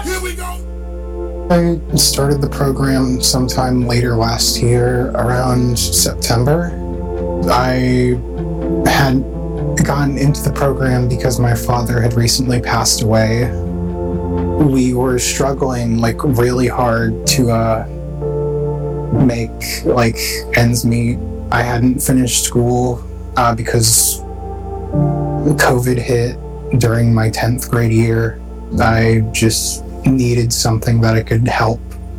Here we go. I started the program sometime later last year, around September. I had gotten into the program because my father had recently passed away. We were struggling really hard to make ends meet. I hadn't finished school because COVID hit during my 10th grade year. I just needed something that I could help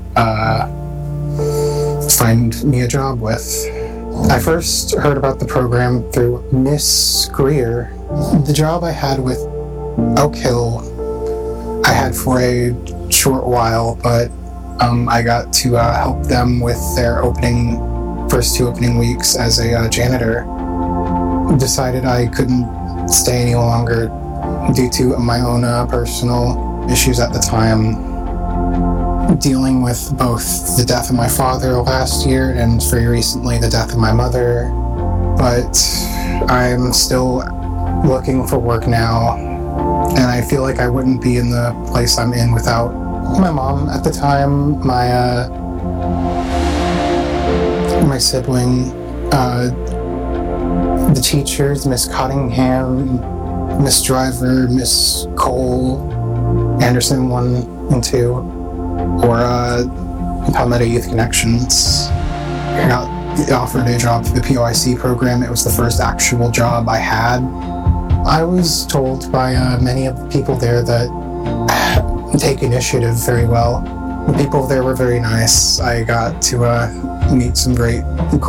find me a job with. I first heard about the program through Miss Greer. The job I had with Oak Hill I had for a short while, but I got to help them with their first two opening weeks as a janitor. Decided I couldn't stay any longer due to my own personal issues at the time, dealing with both the death of my father last year and very recently the death of my mother. But I'm still looking for work now, and I feel like I wouldn't be in the place I'm in without my mom at the time, my sibling, the teachers, Miss Cottingham, Miss Driver, Miss Cole, Anderson 1 and 2, or Palmetto Youth Connections. I got offered a job through the POIC program. It was the first actual job I had. I was told by many of the people there that take initiative very well. The people there were very nice. I got to meet some great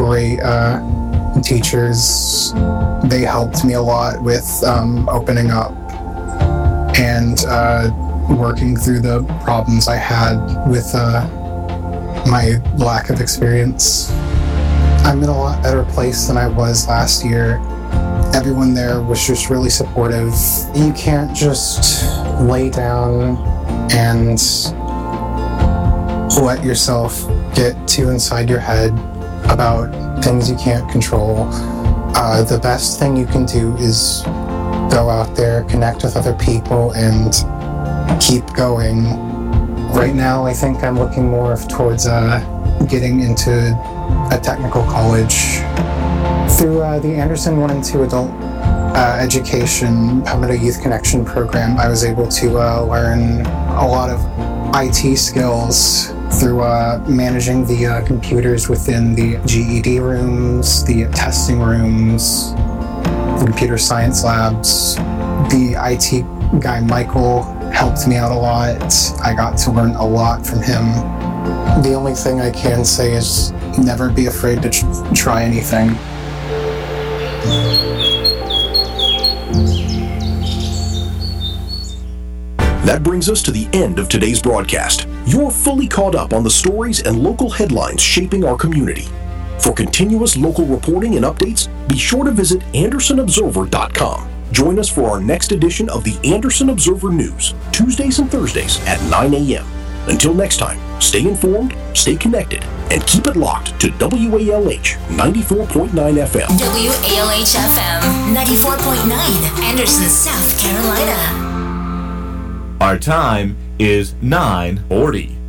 teachers. They helped me a lot with opening up and working through the problems I had with my lack of experience. I'm in a lot better place than I was last year. Everyone there was just really supportive. You can't just lay down and let yourself get too inside your head about things you can't control. The best thing you can do is go out there, connect with other people, and keep going. Right now, I think I'm looking more towards getting into a technical college. Through the Anderson 1 and 2 adult education Palmetto Youth Connection program, I was able to learn a lot of IT skills through managing the computers within the GED rooms, the testing rooms, the computer science labs. The IT guy, Michael, helped me out a lot. I got to learn a lot from him. The only thing I can say is never be afraid to try anything. That brings us to the end of today's broadcast. You're fully caught up on the stories and local headlines shaping our community. For continuous local reporting and updates, be sure to visit AndersonObserver.com. Join us for our next edition of the Anderson Observer News, Tuesdays and Thursdays at 9 a.m. Until next time, stay informed, stay connected, and keep it locked to WALH 94.9 FM. WALH FM 94.9, Anderson, South Carolina. Our time is 9:40.